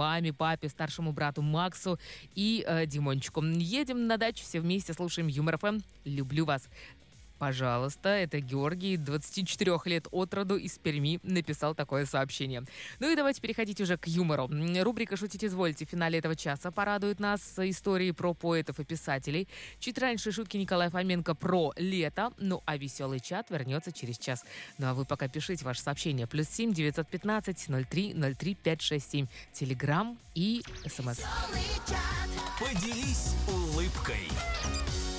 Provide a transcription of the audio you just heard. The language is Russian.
маме, папе, старшему брату Максу и Димончику. Едем на дачу все вместе, слушаем Юмор ФМ. Люблю вас. Пожалуйста, это Георгий, 24 лет от роду, из Перми, написал такое сообщение. Ну и давайте переходить уже к юмору. Рубрика «Шутить извольте» в финале этого часа порадует нас историей про поэтов и писателей. Чуть раньше шутки Николая Фоменко про лето. Ну а веселый чат вернется через час. Ну а вы пока пишите ваше сообщение. +7 915 03 03 567. Телеграм и СМС. Поделись улыбкой.